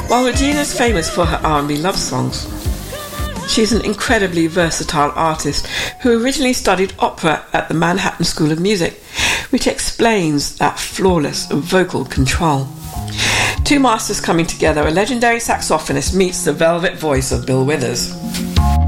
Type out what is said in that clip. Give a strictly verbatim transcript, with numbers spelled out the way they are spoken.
While Regina's famous for her R and B love songs, she's an incredibly versatile artist who originally studied opera at the Manhattan School of Music, which explains that flawless vocal control. Two masters coming together, a legendary saxophonist meets the velvet voice of Bill Withers.